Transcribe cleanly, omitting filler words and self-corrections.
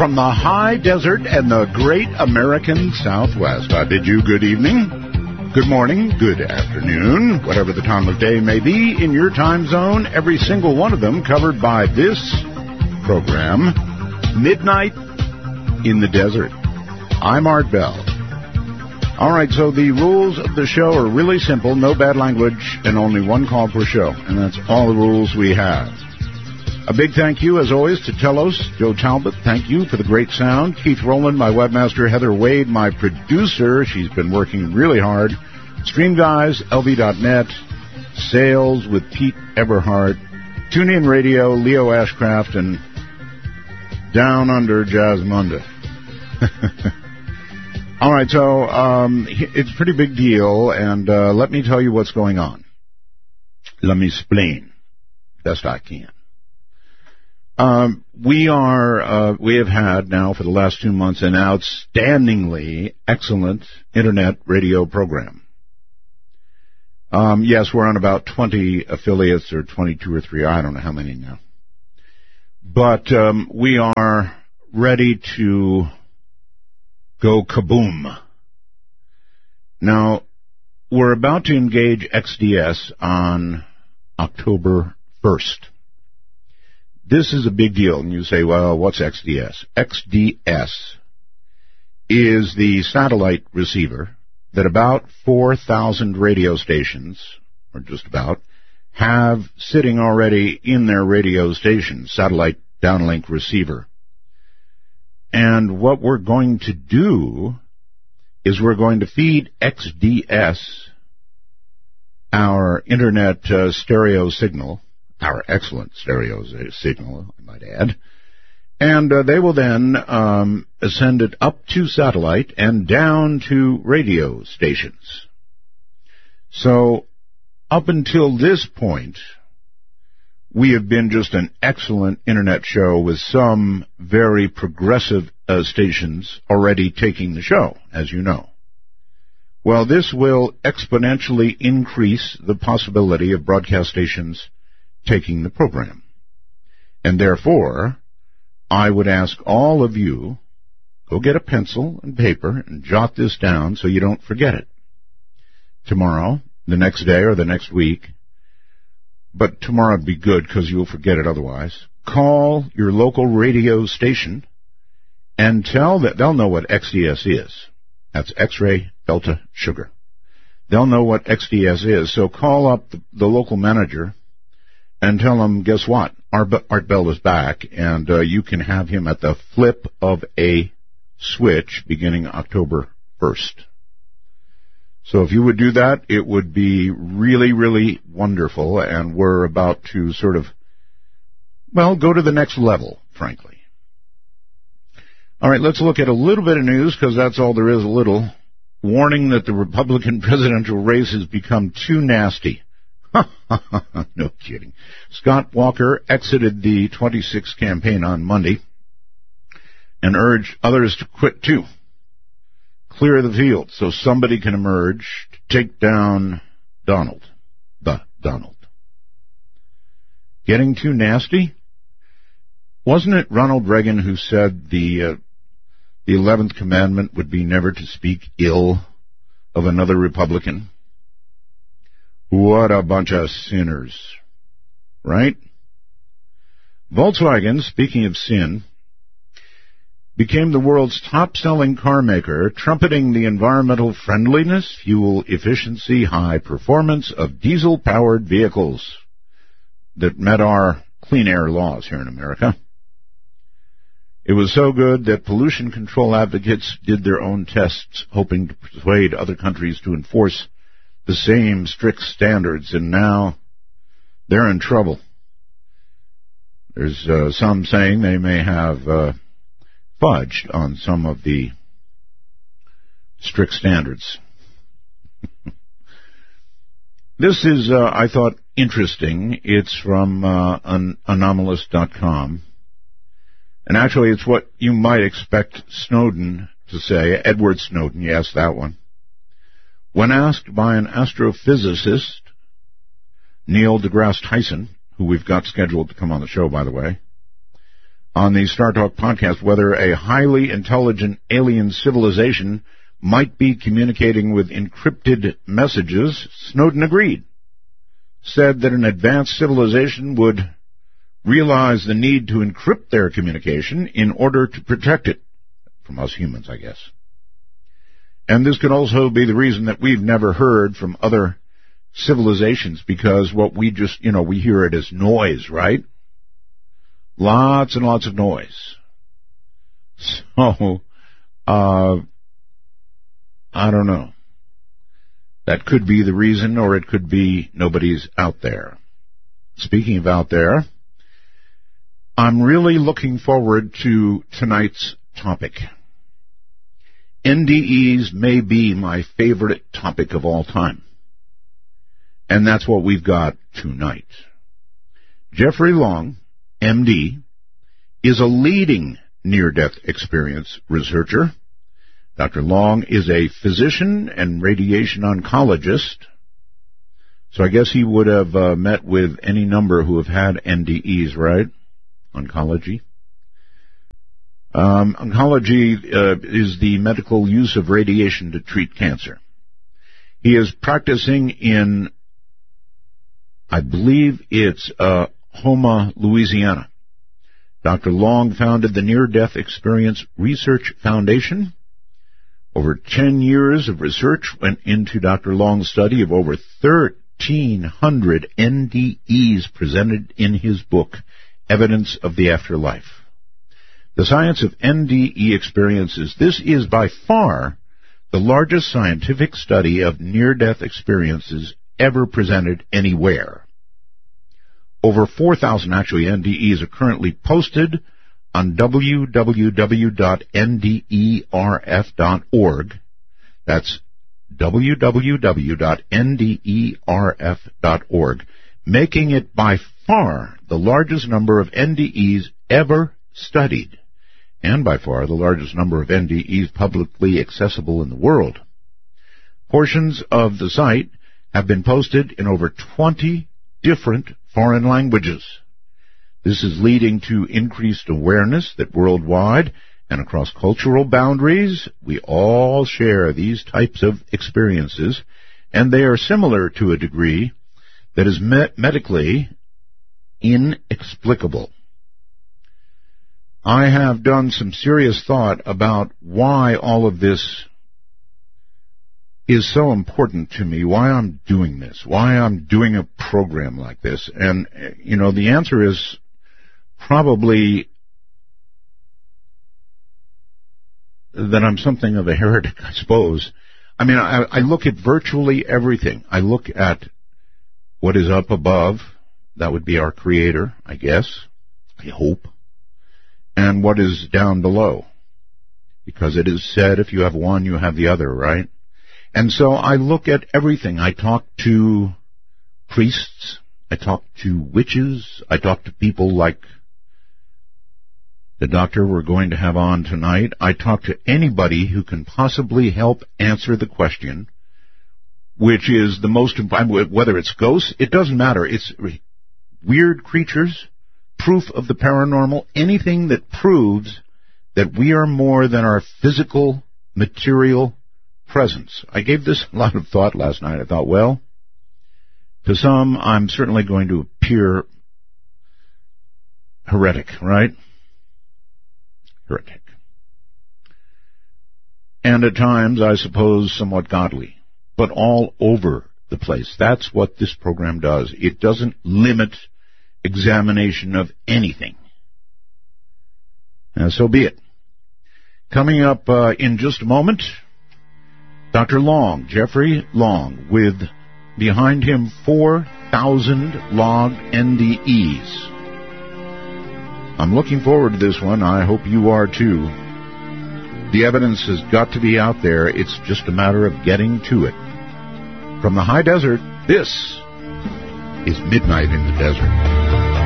from the high desert and the great American Southwest. I bid you good evening, good morning, good afternoon, whatever the time of day may be in your time zone, every single one of them covered by this program, Midnight in the Desert. I'm Art Bell. All right, so the rules of the show are really simple. No bad language and only one call per show. And that's all the rules we have. A big thank you, as always, to Telos, Joe Talbot. Thank you for the great sound. Keith Rowland, my webmaster. Heather Wade, my producer. She's been working really hard. Stream Guys, LV.net. Sales with Pete Eberhardt. TuneIn Radio, Leo Ashcraft, and Down Under Jazzmunda. All right, so it's a pretty big deal, and let me tell you what's going on. Let me explain best I can. We have had now for the last 2 months an outstandingly excellent internet radio program. Yes, we're on about 20 affiliates or 22 or 3, I don't know how many now. But we are ready to go kaboom. Now, we're about to engage XDS on October 1st. This is a big deal, and you say, well, what's XDS? XDS is the satellite receiver that about 4,000 radio stations, or just about, have sitting already in their radio stations, satellite downlink receiver. And what we're going to do is we're going to feed XDS our internet stereo signal, our excellent stereo signal, I might add, and they will then send it up to satellite and down to radio stations. So up until this point, we have been just an excellent internet show with some very progressive stations already taking the show, as you know. Well, this will exponentially increase the possibility of broadcast stations taking the program. And therefore, I would ask all of you, go get a pencil and paper and jot this down so you don't forget it. Tomorrow, the next day, or the next week, but tomorrow would be good because you'll forget it otherwise. Call your local radio station and tell that they'll know what XDS is. That's X-ray Delta Sugar. They'll know what XDS is. So call up the local manager and tell them, guess what? Art Bell is back, and you can have him at the flip of a switch beginning October 1st. So if you would do that, it would be really, really wonderful, and we're about to sort of, well, go to the next level, frankly. All right, let's look at a little bit of news, because that's all there is, a little. Warning that the Republican presidential race has become too nasty. No kidding. Scott Walker exited the 26th campaign on Monday and urged others to quit, too. Clear the field so somebody can emerge to take down Donald. Getting too nasty? Wasn't it Ronald Reagan who said the 11th commandment would be never to speak ill of another Republican? What a bunch of sinners, right? Volkswagen, speaking of sin, became the world's top-selling car maker, trumpeting the environmental friendliness, fuel efficiency, high performance of diesel-powered vehicles that met our clean air laws here in America. It was so good that pollution control advocates did their own tests, hoping to persuade other countries to enforce the same strict standards, and now they're in trouble. There's some saying they may have fudged on some of the strict standards. This is, I thought, interesting. It's from anomalous.com. And actually, it's what you might expect Snowden to say. Edward Snowden, yes, that one. When asked by an astrophysicist, Neil deGrasse Tyson, who we've got scheduled to come on the show, by the way, on the Star Talk podcast whether a highly intelligent alien civilization might be communicating with encrypted messages, Snowden agreed. Said that an advanced civilization would realize the need to encrypt their communication in order to protect it from us humans, I guess. And this could also be the reason that we've never heard from other civilizations, because what we just, we hear it as noise, right? Lots and lots of noise. So, I don't know. That could be the reason, or it could be nobody's out there. Speaking of out there, I'm really looking forward to tonight's topic. NDEs may be my favorite topic of all time. And that's what we've got tonight. Jeffrey Long, MD, is a leading near-death experience researcher. Dr. Long is a physician and radiation oncologist. So I guess he would have met with any number who have had NDEs, right? Oncology. Oncology is the medical use of radiation to treat cancer. He is practicing in, I believe it's Houma, Louisiana. Dr. Long founded the Near-Death Experience Research Foundation. Over 10 years of research went into Dr. Long's study of over 1,300 NDEs presented in his book, Evidence of the Afterlife. The science of NDE experiences. This is by far the largest scientific study of near-death experiences ever presented anywhere. Over 4,000 actually NDEs are currently posted on www.nderf.org. That's www.nderf.org, making it by far the largest number of NDEs ever studied, and by far the largest number of NDEs publicly accessible in the world. Portions of the site have been posted in over 20 different foreign languages. This is leading to increased awareness that worldwide and across cultural boundaries, we all share these types of experiences, and they are similar to a degree that is medically inexplicable. I have done some serious thought about why all of this is so important to me, why I'm doing this, why I'm doing a program like this. And, the answer is probably that I'm something of a heretic, I suppose. I mean, I look at virtually everything. I look at what is up above. That would be our Creator, I guess, I hope. And what is down below. Because it is said, if you have one, you have the other, right? And so I look at everything. I talk to priests. I talk to witches. I talk to people like the doctor we're going to have on tonight. I talk to anybody who can possibly help answer the question, which is the most important, whether it's ghosts, it doesn't matter. It's weird creatures, proof of the paranormal, anything that proves that we are more than our physical, material presence. I gave this a lot of thought last night. I thought, well, to some, I'm certainly going to appear heretic, right? Heretic. And at times, I suppose, somewhat godly, but all over the place. That's what this program does. It doesn't limit examination of anything. So be it. Coming up in just a moment, Dr. Long, Jeffrey Long, with behind him 4,000 logged NDEs. I'm looking forward to this one. I hope you are too. The evidence has got to be out there. It's just a matter of getting to it. From the high desert, this is Midnight in the Desert.